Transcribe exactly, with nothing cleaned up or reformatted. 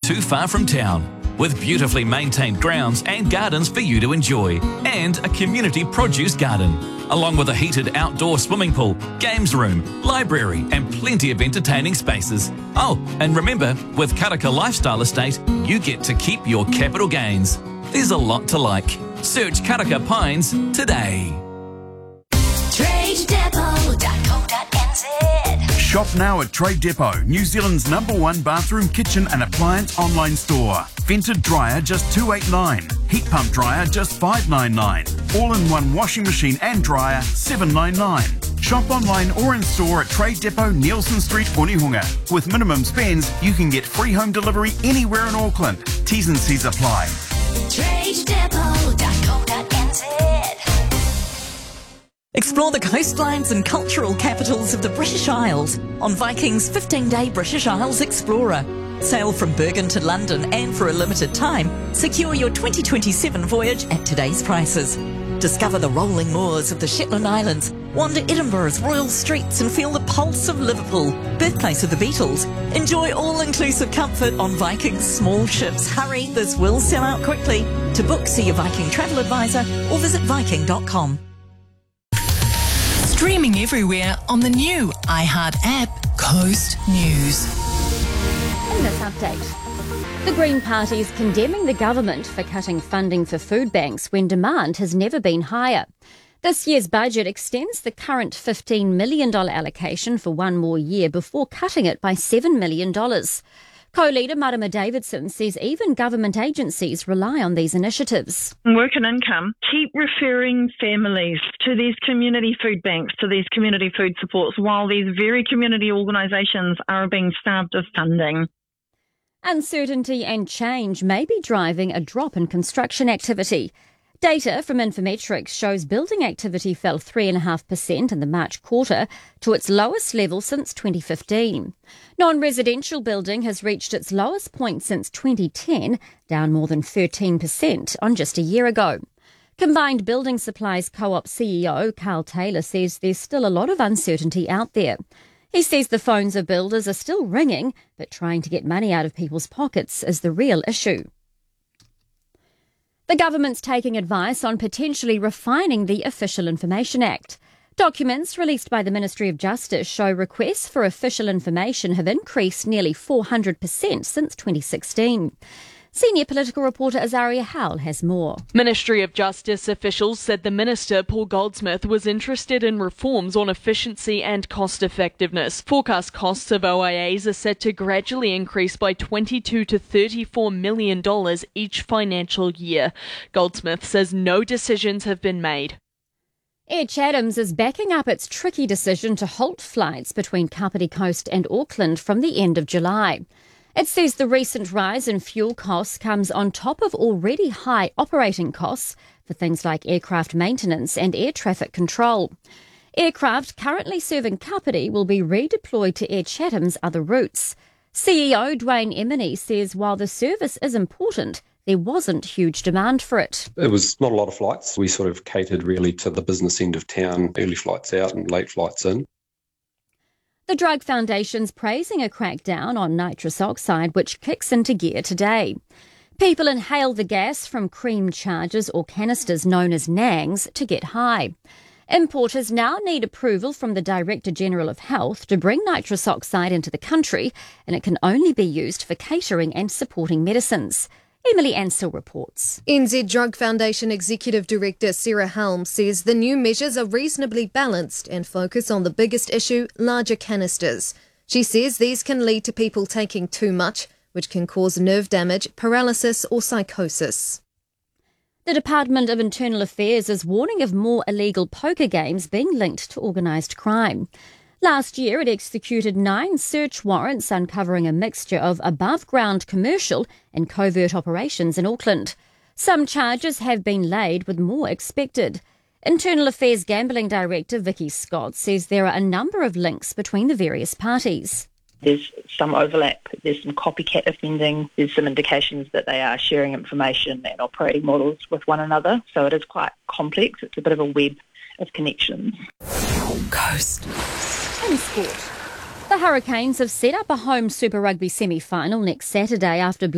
too far from town, with beautifully maintained grounds and gardens for you to enjoy, and a community produce garden, along with a heated outdoor swimming pool, games room, library and plenty of entertaining spaces. Oh, and remember, with Karaka Lifestyle Estate, you get to keep your capital gains. There's a lot to like. Search Karaka Pines today. trade depot dot co dot n z. Shop now at Trade Depot, New Zealand's number one bathroom, kitchen and appliance online store. Vented dryer just two hundred eighty-nine dollars. Heat pump dryer just five hundred ninety-nine dollars. All-in-one washing machine and dryer seven hundred ninety-nine dollars. Shop online or in store at Trade Depot, Nielsen Street, Onehunga. With minimum spends, you can get free home delivery anywhere in Auckland. T's and C's apply. trade depot dot co dot n z. Explore the coastlines and cultural capitals of the British Isles on Viking's fifteen-day British Isles Explorer. Sail from Bergen to London and for a limited time, secure your twenty twenty-seven voyage at today's prices. Discover the rolling moors of the Shetland Islands, wander Edinburgh's royal streets and feel the pulse of Liverpool, birthplace of the Beatles. Enjoy all-inclusive comfort on Viking's small ships. Hurry, this will sell out quickly. To book, see your Viking travel advisor or visit viking dot com. Streaming everywhere on the new iHeart app, Coast News. In this update, the Green Party is condemning the government for cutting funding for food banks when demand has never been higher. This year's budget extends the current fifteen million dollars allocation for one more year before cutting it by seven million dollars. Co-leader Marama Davidson says even government agencies rely on these initiatives. Work and income, keep referring families to these community food banks, to these community food supports, while these very community organisations are being starved of funding. Uncertainty and change may be driving a drop in construction activity. Data from Infometrics shows building activity fell three point five percent in the March quarter to its lowest level since twenty fifteen. Non-residential building has reached its lowest point since twenty ten, down more than thirteen percent on just a year ago. Combined Building Supplies Co-op C E O Carl Taylor says there's still a lot of uncertainty out there. He says the phones of builders are still ringing, but trying to get money out of people's pockets is the real issue. The government's taking advice on potentially refining the Official Information Act. Documents released by the Ministry of Justice show requests for official information have increased nearly four hundred percent since twenty sixteen. Senior political reporter Azaria Howell has more. Ministry of Justice officials said the Minister, Paul Goldsmith, was interested in reforms on efficiency and cost effectiveness. Forecast costs of O I As are set to gradually increase by twenty-two to thirty-four million dollars each financial year. Goldsmith says no decisions have been made. Air Chathams is backing up its tricky decision to halt flights between Kapiti Coast and Auckland from the end of July. It says the recent rise in fuel costs comes on top of already high operating costs for things like aircraft maintenance and air traffic control. Aircraft currently serving Kapiti will be redeployed to Air Chatham's other routes. C E O Dwayne Emini says while the service is important, there wasn't huge demand for it. It was not a lot of flights. We sort of catered really to the business end of town, early flights out and late flights in. The Drug Foundation's praising a crackdown on nitrous oxide, which kicks into gear today. People inhale the gas from cream charges or canisters known as nangs to get high. Importers now need approval from the Director General of Health to bring nitrous oxide into the country, and it can only be used for catering and supporting medicines. Emily Ansell reports. N Z Drug Foundation Executive Director Sarah Helm says the new measures are reasonably balanced and focus on the biggest issue, larger canisters. She says these can lead to people taking too much, which can cause nerve damage, paralysis or psychosis. The Department of Internal Affairs is warning of more illegal poker games being linked to organised crime. Last year, it executed nine search warrants uncovering a mixture of above-ground commercial and covert operations in Auckland. Some charges have been laid, with more expected. Internal Affairs Gambling Director Vicky Scott says there are a number of links between the various parties. There's some overlap, there's some copycat offending, there's some indications that they are sharing information and operating models with one another. So it is quite complex. It's a bit of a web of connections. Coast. In sport, the Hurricanes have set up a home Super Rugby semi-final next Saturday after